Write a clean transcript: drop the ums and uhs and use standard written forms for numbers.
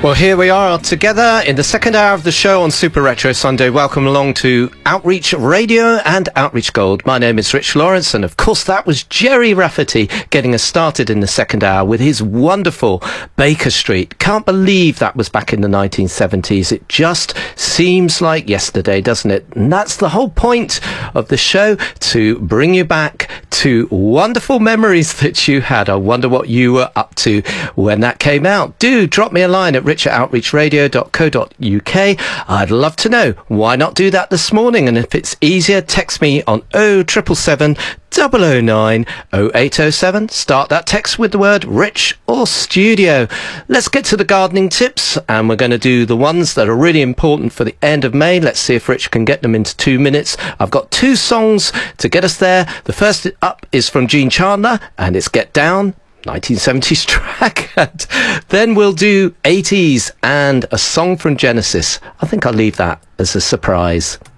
Well, here we are together in the second hour of the show on Super Retro Sunday. Welcome along to Outreach Radio and Outreach Gold. My name is Rich Lawrence, and of course that was Gerry Rafferty getting us started in the second hour with his wonderful Baker Street. Can't believe that was back in the 1970s. It just seems like yesterday, doesn't it? And that's the whole point of the show, to bring you back to wonderful memories that you had. I wonder what you were up to when that came out. Do drop me a line at rich@outreachradio.co.uk. I'd love to know. Why not do that this morning? And if it's easier, text me on 0777 009 0807. Start that text with the word Rich or Studio. Let's get to the gardening tips, and we're going to do the ones that are really important for the end of May. Let's see if Rich can get them into 2 minutes. I've got 2 songs to get us there. The first up is from Gene Chandler, and it's Get Down, 1970s track, and then we'll do 80s and a song from Genesis. I think I'll leave that as a surprise.